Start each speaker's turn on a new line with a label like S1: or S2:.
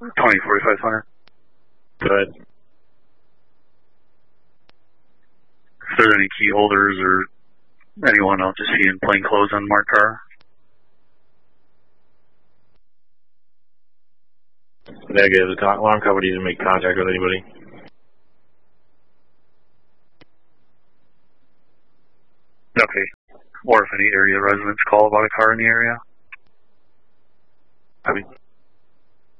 S1: 20-4500.
S2: Good.
S1: If there's any key holders or anyone else just see in plain clothes on marked car.
S2: Negative. The alarm company didn't make contact with anybody.
S1: Okay. Or if any area residents call about a car in the area.
S2: Copy.